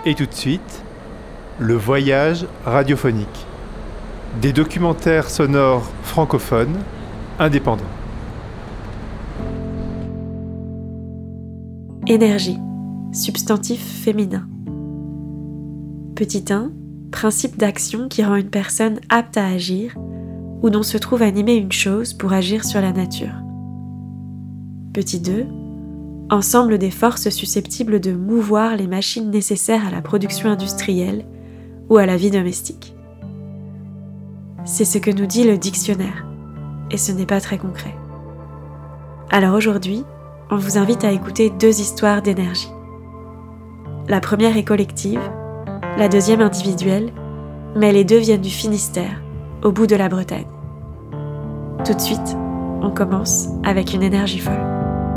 Et tout de suite, le voyage radiophonique. Des documentaires sonores francophones indépendants. Énergie, substantif féminin. Petit 1, principe d'action qui rend une personne apte à agir ou dont se trouve animée une chose pour agir sur la nature. Petit 2, ensemble des forces susceptibles de mouvoir les machines nécessaires à la production industrielle ou à la vie domestique. C'est ce que nous dit le dictionnaire, et ce n'est pas très concret. Alors aujourd'hui, on vous invite à écouter 2 histoires d'énergie. La première est collective, la deuxième individuelle, mais les 2 viennent du Finistère, au bout de la Bretagne. Tout de suite, on commence avec une énergie folle.